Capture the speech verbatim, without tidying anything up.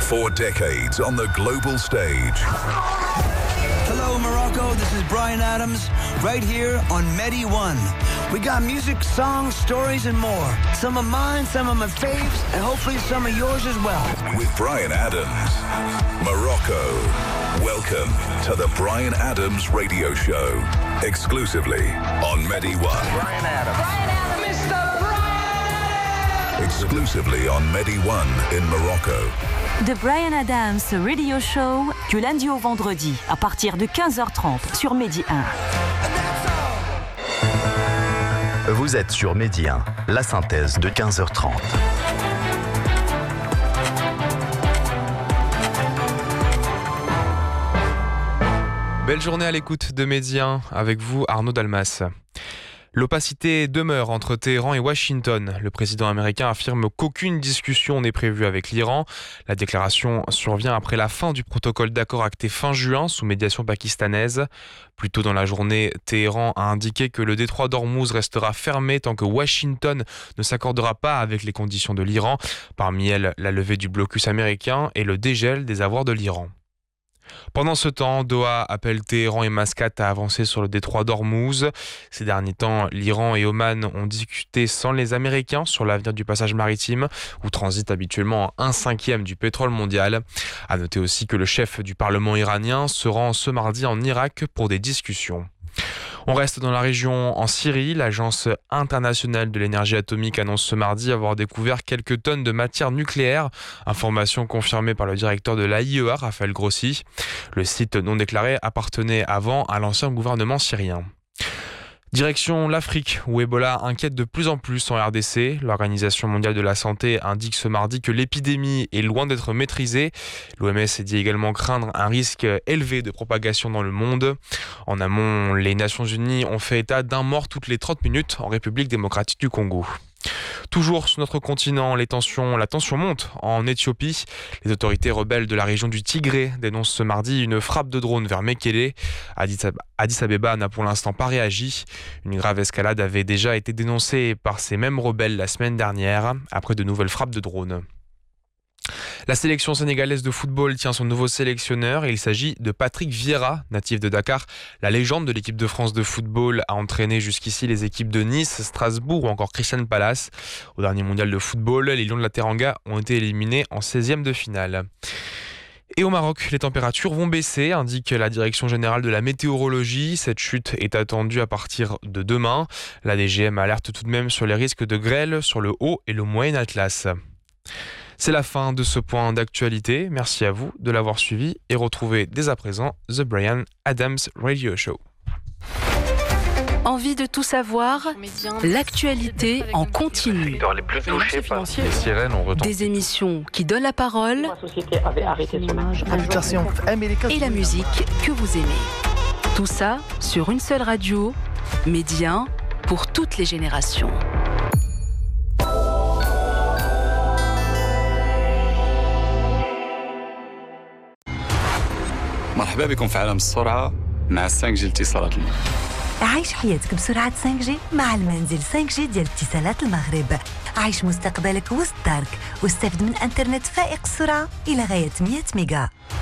Four decades on the global stage. Hello, Morocco. This is Bryan Adams, right here on Medi One. We got music, songs, stories, and more. Some of mine, some of my faves, and hopefully some of yours as well. With Bryan Adams, Morocco. Welcome to the Bryan Adams Radio Show, exclusively on Medi One. Bryan Adams. Bryan Adams. Mister Bryan! Exclusively on Medi One in Morocco. The Bryan Adams Radio Show, du lundi au vendredi, à partir de quinze heures trente sur Medi un. Vous êtes sur Medi un, la synthèse de quinze heures trente. Belle journée à l'écoute de Medi un, avec vous Arnaud Dalmas. L'opacité demeure entre Téhéran et Washington. Le président américain affirme qu'aucune discussion n'est prévue avec l'Iran. La déclaration survient après la fin du protocole d'accord acté fin juin sous médiation pakistanaise. Plus tôt dans la journée, Téhéran a indiqué que le détroit d'Ormuz restera fermé tant que Washington ne s'accordera pas avec les conditions de l'Iran. Parmi elles, la levée du blocus américain et le dégel des avoirs de l'Iran. Pendant ce temps, Doha appelle Téhéran et Mascate à avancer sur le détroit d'Ormuz. Ces derniers temps, l'Iran et Oman ont discuté sans les Américains sur l'avenir du passage maritime, où transite habituellement un cinquième du pétrole mondial. À noter aussi que le chef du Parlement iranien se rend ce mardi en Irak pour des discussions. On reste dans la région en Syrie. L'Agence internationale de l'énergie atomique annonce ce mardi avoir découvert quelques tonnes de matière nucléaire. Information confirmée par le directeur de l'A I E A, Raphaël Grossi. Le site non déclaré appartenait avant à l'ancien gouvernement syrien. Direction l'Afrique, où Ebola inquiète de plus en plus en R D C. L'Organisation mondiale de la santé indique ce mardi que l'épidémie est loin d'être maîtrisée. L'O M S dit également craindre un risque élevé de propagation dans le monde. En amont, les Nations Unies ont fait état d'un mort toutes les trente minutes en République démocratique du Congo. Toujours sur notre continent, les tensions, la tension monte en Éthiopie. Les autorités rebelles de la région du Tigré dénoncent ce mardi une frappe de drone vers Mekele. Addis Abeba n'a pour l'instant pas réagi. Une grave escalade avait déjà été dénoncée par ces mêmes rebelles la semaine dernière, après de nouvelles frappes de drones. La sélection sénégalaise de football tient son nouveau sélectionneur et il s'agit de Patrick Vieira, natif de Dakar. La légende de l'équipe de France de football a entraîné jusqu'ici les équipes de Nice, Strasbourg ou encore Crystal Palace. Au dernier mondial de football, les Lions de la Teranga ont été éliminés en seizième de finale. Et au Maroc, les températures vont baisser, indique la Direction générale de la météorologie. Cette chute est attendue à partir de demain. La D G M alerte tout de même sur les risques de grêle sur le haut et le moyen Atlas. C'est la fin de ce point d'actualité. Merci à vous de l'avoir suivi et retrouvez dès à présent The Bryan Adams Radio Show. Envie de tout savoir? L'actualité en continu. Les plus touchés par les sirènes ont retenti. Des émissions qui donnent la parole et la musique que vous aimez. Tout ça sur une seule radio, Medi un, pour toutes les générations. مرحبا بكم في عالم السرعة مع خمسة جي اتصالات المغرب. عيش حياتك بسرعة خمسة جي مع المنزل خمسة جي ديال اتصالات المغرب. عيش مستقبلك وسط دارك واستفد من انترنت فائق السرعة إلى غاية مية ميجا.